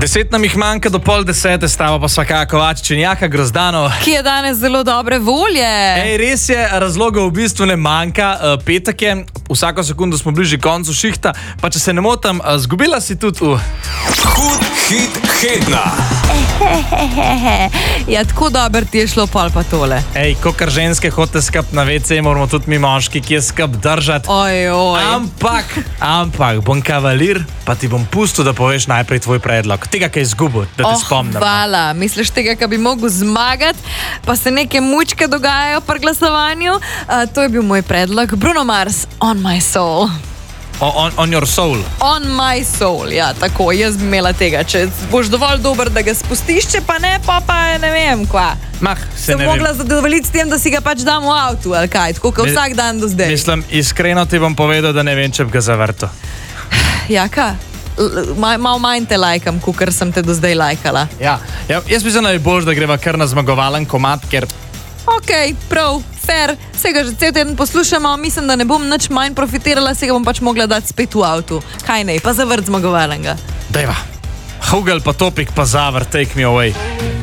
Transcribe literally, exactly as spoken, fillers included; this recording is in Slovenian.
Deset nam jih manjka do pol desete, stava pa Svaka Kovačič in Jaka Grozdanov. Ki je danes zelo dobre volje. Ej, res je, razlogov v bistvu ne manjka. Uh, petek je, vsako sekundo smo bližji koncu šihta, pa če se ne motam, uh, zgubila si tudi v... Hud hit hedna. Ja, tako dober ti je šlo pol pa tole. Ej, kokar ženske hote skap na ve ce, moramo tudi mi moški, ki je skap držati. Oj, oj. Ampak, ampak, bom kavalir, pa ti bom pustil, da poveš najprej tvoj predlog. Tega, kaj je izgubil, da te oh, spomnim. Hvala. Misliš tega, kaj bi mogel zmagati, pa se neke mučke dogajajo pri glasovanju? Uh, to je bil moj predlog. Bruno Mars, On My Soul. O, on, on your soul. On my soul, ja, tako, jaz bi imela tega. Če boš dovolj dober, da ga spustiš, če pa ne, pa pa ne vem, kva. Mah, se Sem ne mogla vem. zadovoljiti s tem, da si ga pač dam v avtu, ali kaj, tako kot Mi- vsak dan do zdaj. Mislim, iskreno ti bom povedal, da ne vem, če bi ga zavrtel. Jaka, L- ma- malo manj te lajkam, kot sem te do zdaj lajkala. Ja, ja, jaz mislim, da je bož, da greva kar na zmagovalen komad, ker... Ok, prav, fair, se ga že cel teden poslušamo, mislim, da ne bom nič manj profitirala, se ga bom pač mogla dati spet v avtu. Kaj ne, pa zavrt zmagovalnega. Dejva, Hugel pa Topik pa zavr, take me away.